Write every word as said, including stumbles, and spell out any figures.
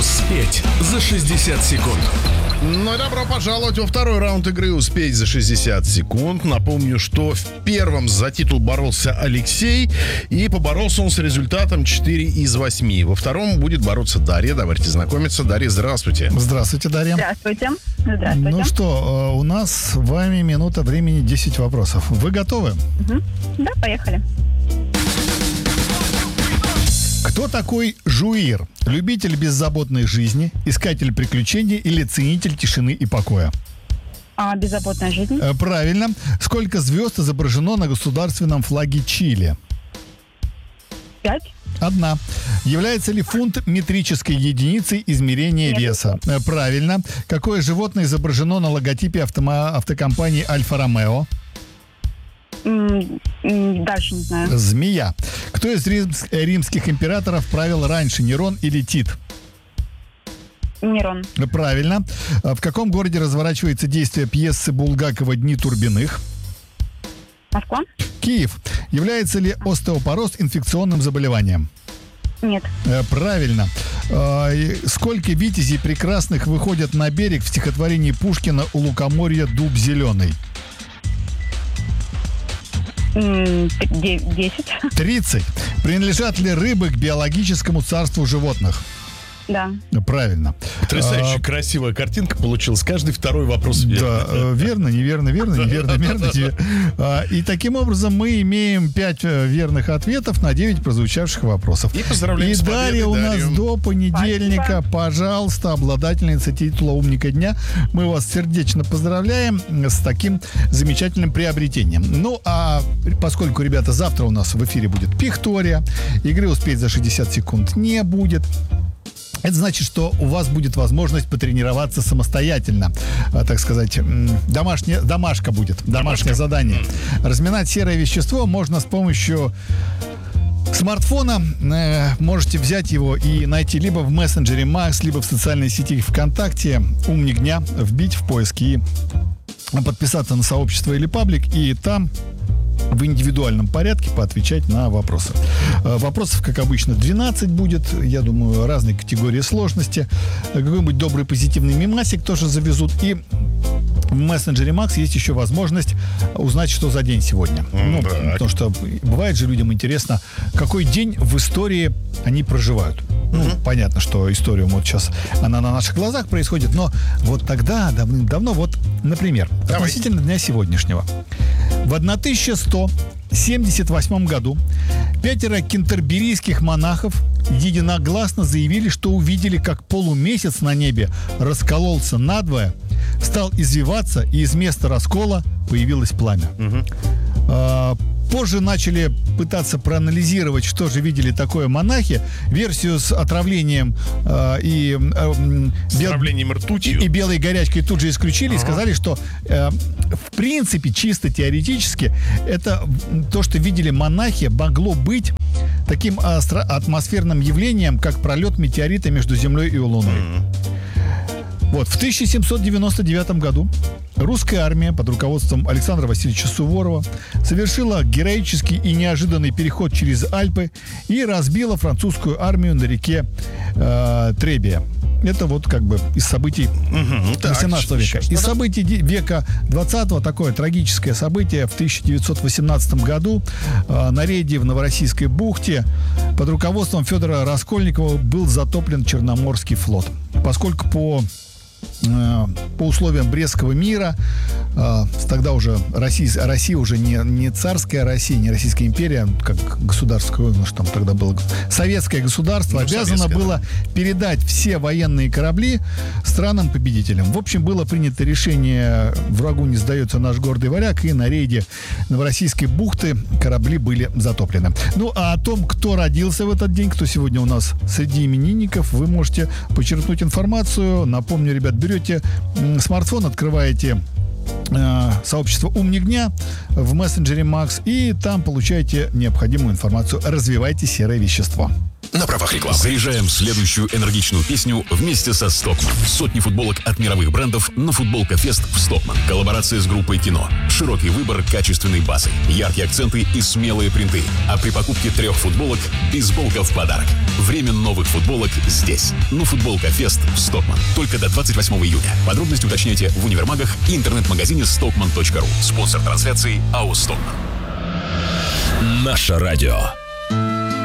Успеть за шестьдесят секунд. Ну и добро пожаловать во второй раунд игры «Успеть за шестьдесят секунд». Напомню, что в первом за титул боролся Алексей, и поборолся он с результатом четыре из восьми. Во втором будет бороться Дарья. Давайте знакомиться. Дарья, здравствуйте. Здравствуйте, Дарья. Здравствуйте. Здравствуйте. Ну что, у нас с вами минута времени, десять вопросов. Вы готовы? Угу. Да, поехали. Кто такой жуир? Любитель беззаботной жизни, искатель приключений или ценитель тишины и покоя? А, беззаботная жизнь. Э, Правильно. Сколько звезд изображено на государственном флаге Чили? Пять. Одна. Является ли фунт метрической единицей измерения Нет. веса? Э, Правильно. Какое животное изображено на логотипе автомо- автокомпании Альфа-Ромео? М, м, Дальше не знаю. Змея. Кто из римс- римских императоров правил раньше, Нерон или Тит? Нерон. Правильно. В каком городе разворачивается действие пьесы Булгакова «Дни Турбиных»? Москва? Киев. Является ли остеопороз инфекционным заболеванием? Нет. Э, Правильно. Э, и Сколько витязей прекрасных выходят на берег в стихотворении Пушкина «У лукоморья дуб зеленый»? М, де- Десять. тридцать. Принадлежат ли рыбы к биологическому царству животных? Да. Правильно. Потрясающе А, красивая картинка получилась. Каждый второй вопрос верный. Да, э, верно, неверно, верно, неверно, верно. тебе. А, И таким образом мы имеем пять э, верных ответов на девять прозвучавших вопросов. И поздравляем И с победой, Дарья у нас Дарью. до понедельника, Спасибо. пожалуйста, обладательница титула «Умника дня». Мы вас сердечно поздравляем с таким замечательным приобретением. Ну, а поскольку, ребята, завтра у нас в эфире будет Пихтория, игры «Успеть за шестьдесят секунд» не будет. Это значит, что у вас будет возможность потренироваться самостоятельно. А, так сказать, м, домашняя, домашка будет, домашнее задание. Разминать серое вещество можно с помощью смартфона. Э, можете взять его и найти либо в мессенджере Макс, либо в социальной сети ВКонтакте «Умник дня», вбить в поиск и подписаться на сообщество или паблик, и там в индивидуальном порядке поотвечать на вопросы. Э, Вопросов, как обычно, двенадцать будет. Я думаю, разные категории сложности. Э, Какой-нибудь добрый позитивный мемасик тоже завезут. И в мессенджере Макс есть еще возможность узнать, что за день сегодня. Ну, так. потому что бывает же людям интересно, какой день в истории они проживают. Ну, понятно, что история вот сейчас, она на наших глазах происходит, но вот тогда, давным-давно, вот, например, Давай. относительно дня сегодняшнего. В тысяча сто семьдесят восьмом году пятеро кентерберийских монахов единогласно заявили, что увидели, как полумесяц на небе раскололся надвое, стал извиваться, и из места раскола появилось пламя. А, Позже начали пытаться проанализировать, что же видели такое монахи. Версию с отравлением э, и, э, м, С бел- отравлением ртутью. и белой горячкой тут же исключили и сказали, что э, в принципе, чисто теоретически, это м, то, что видели монахи, могло быть таким астро- атмосферным явлением, как пролет метеорита между Землей и Луной. Вот, в тысяча семьсот девяносто девятом году русская армия под руководством Александра Васильевича Суворова совершила героический и неожиданный переход через Альпы и разбила французскую армию на реке э, Требия. Это вот как бы из событий так, восемнадцатого века. сейчас, Из да. событий ди- века двадцатого такое трагическое событие. В тысяча девятьсот восемнадцатом году э, на рейде в Новороссийской бухте под руководством Федора Раскольникова был затоплен Черноморский флот. Поскольку по э, по условиям Брестского мира, э, тогда уже Россия, Россия уже не, не царская Россия, не Российская империя, как государство, ну, что там тогда было, советское государство, Ну, обязано советское, было передать все военные корабли странам-победителям. В общем, было принято решение: врагу не сдается наш гордый варяг, и на рейде Новороссийской бухты корабли были затоплены. Ну, а о том, кто родился в этот день, кто сегодня у нас среди именинников, вы можете почерпнуть информацию. Напомню, ребят, берете м, смартфон, открываете э, сообщество «Умник дня» в мессенджере Макс, и там получаете необходимую информацию. Развивайте серое вещество. на правах рекламы. Заряжаем следующую энергичную песню вместе со Stockmann. Сотни футболок от мировых брендов на футболка-фест в Stockmann. Коллаборация с группой кино. Широкий выбор качественной базы. Яркие акценты и смелые принты. А при покупке трех футболок бейсболка в подарок. Время новых футболок здесь. Ну, футболка-фест в Stockmann. Только до двадцать восьмого июня. Подробности уточняйте в универмагах и интернет-магазине stockmann точка ру. Спонсор трансляции АО «Stockmann». Наше радио.